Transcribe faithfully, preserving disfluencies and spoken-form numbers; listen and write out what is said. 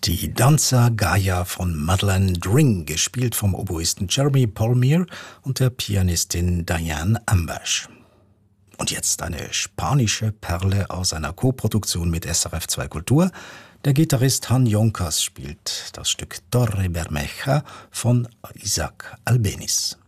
Die Danza Gaia von Madeleine Dring, gespielt vom Oboisten Jeremy Palmier und der Pianistin Diane Ambash. Und jetzt eine spanische Perle aus einer Koproduktion mit S R F zwei Kultur. Der Gitarrist Han Jonkers spielt das Stück Torre Bermeja von Isaac Albéniz.